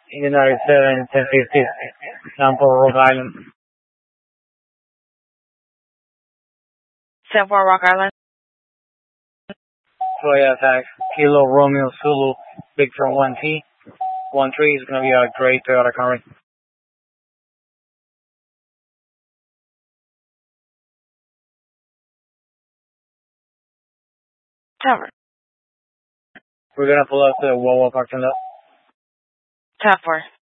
United 7, 1050, Sanford, Rock Island. 74 Rock Island. Toya attack, Kilo Romeo Zulu, Victor 1T. 1-3 is going to be a great Toyota Camry. Tower. We're going to pull up to the Wawa parking lot. Tower.